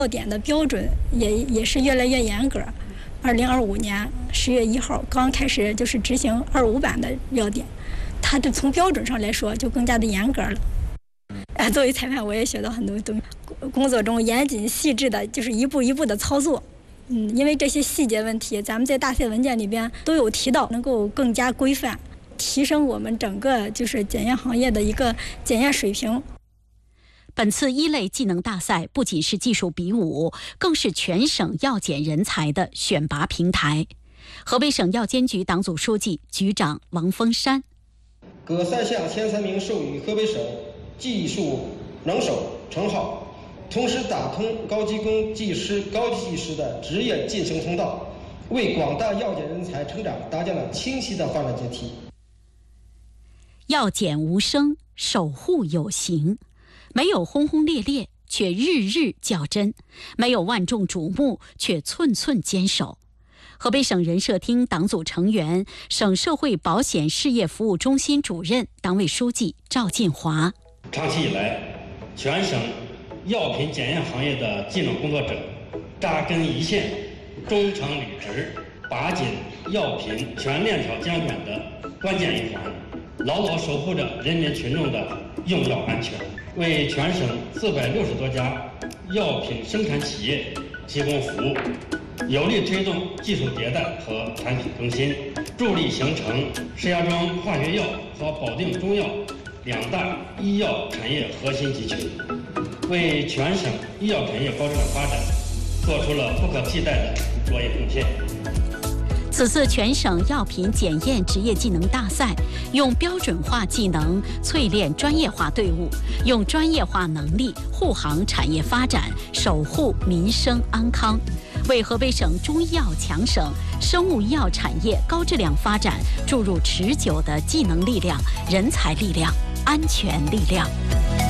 药检的标准也是越来越严格。2025年10月1号刚开始就是执行25版的药检，它的从标准上来说就更加的严格了。作为裁判，我也学到很多东西，工作中严谨细致的，就是一步一步的操作。因为这些细节问题，咱们在大赛文件里边都有提到，能够更加规范，提升我们整个就是检验行业的一个检验水平。 本次1类技能大赛不仅是技术比武，更是全省药检人才的选拔平台。河北省药监局党组书记、局长王峰山： 各赛项前3名授予河北省技术能手称号，同时打通高级工技师、高级技师的职业晋升通道，为广大药检人才成长搭建了清晰的发展阶梯。 药检无声，守护有形。没有轰轰烈烈，却日日较真；没有万众瞩目，却寸寸坚守。河北省人社厅党组成员、省社会保险事业服务中心主任、党委书记赵进华： 长期以来，全省药品检验行业的技能工作者扎根一线，忠诚履职，把紧药品全链条监管的关键一环，牢牢守护着人民群众的用药安全，为全省460多家药品生产企业提供服务，有力推动技术迭代和产品更新，助力形成石家庄化学药和保定中药2大医药产业核心集群，为全省医药产业高质量发展做出了不可替代的卓越贡献。 此次全省药品检验职业技能大赛，用标准化技能淬炼专业化队伍，用专业化能力护航产业发展，守护民生安康，为河北省中医药强省、生物医药产业高质量发展注入持久的技能力量、人才力量、安全力量。